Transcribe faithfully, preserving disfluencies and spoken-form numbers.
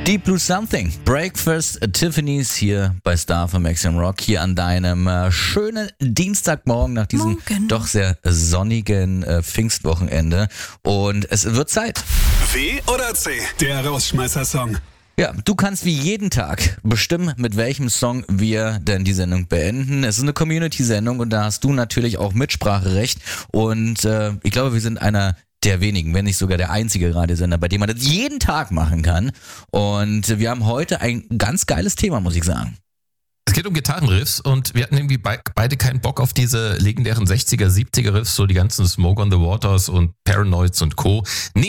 Deep Blue Something. Breakfast at Tiffany's hier bei Star von Maxim Rock. Hier an deinem äh, schönen Dienstagmorgen nach diesem Morgen. doch sehr sonnigen äh, Pfingstwochenende. Und es wird Zeit. W oder C? Der Rausschmeißer-Song. Ja, du kannst wie jeden Tag bestimmen, mit welchem Song wir denn die Sendung beenden. Es ist eine Community-Sendung und da hast du natürlich auch Mitspracherecht. Und äh, ich glaube, wir sind einer der wenigen, wenn nicht sogar der einzige Radiosender, bei dem man das jeden Tag machen kann. Und wir haben heute ein ganz geiles Thema, muss ich sagen. Es geht um Gitarrenriffs und wir hatten irgendwie be- beide keinen Bock auf diese legendären sechziger, siebziger Riffs, so die ganzen Smoke on the Waters und Paranoids und Co.